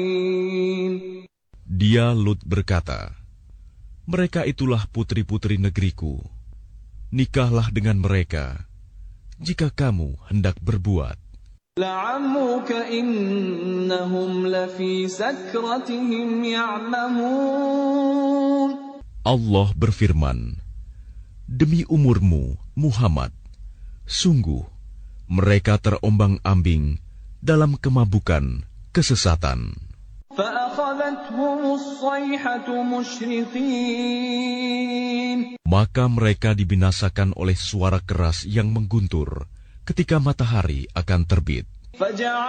Dia Lut berkata, mereka itulah putri-putri negeriku. Nikahlah dengan mereka, jika kamu hendak berbuat. لَعَمْرُكَ إِنَّهُمْ لَفِي سَكْرَتِهِمْ يَعْمَهُونَ. Allah berfirman, demi umurmu, Muhammad, sungguh mereka terombang-ambing dalam kemabukan kesesatan. فَأَخَذَتْهُمُ الصَّيْحَةُ مُشْرِقِينَ. Maka mereka dibinasakan oleh suara keras yang mengguntur ketika matahari akan terbit.